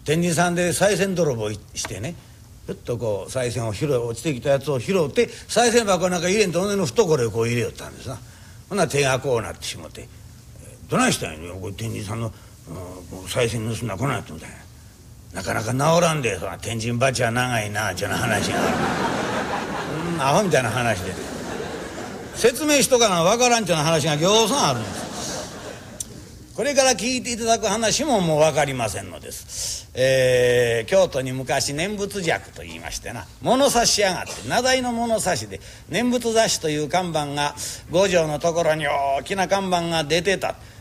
天神さんで賽銭泥棒してね、ふっとこう賽銭を落ちてきたやつを拾って賽銭箱なんか入れんと俺の懐へこう入れよったんですな。ほんなら手がこうなってしもて「どないしたんやねん、天神さんの賽銭盗んだこない」って言うんだよ。なかなか治らんで、天神鉢は長いなちゅうな話がアホみたいな話で説明しとかな分からんちゅうな話がぎょうさんあるんです。これから聞いていただく話ももう分かりませんのです。京都に昔念仏尺と言いましてな、物差し屋があって名題の物差しで念仏雑誌という看板が五条のところに大きな看板が出てた。